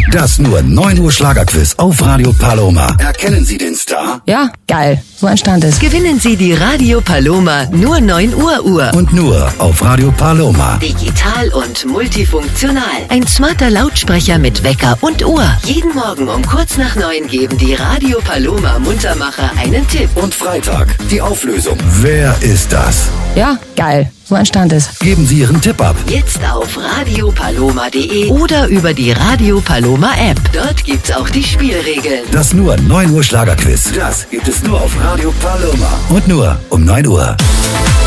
Das nur 9 Uhr Schlagerquiz auf Radio Paloma. Erkennen Sie den Star? Ja, geil. So entstand es. Gewinnen Sie die Radio Paloma nur 9 Uhr Uhr. Und nur auf Radio Paloma. Digital und multifunktional. Ein smarter Lautsprecher mit Wecker und Uhr. Jeden Morgen um kurz nach 9 geben die Radio Paloma Muntermacher einen Tipp. Und Freitag die Auflösung. Wer ist das? Ja, geil. So entstand es. Geben Sie Ihren Tipp ab. Jetzt auf radiopaloma.de oder über die Radio Paloma App. Dort gibt's auch die Spielregeln. Das nur 9 Uhr Schlagerquiz. Das gibt es nur auf Radio Paloma. Und nur um 9 Uhr.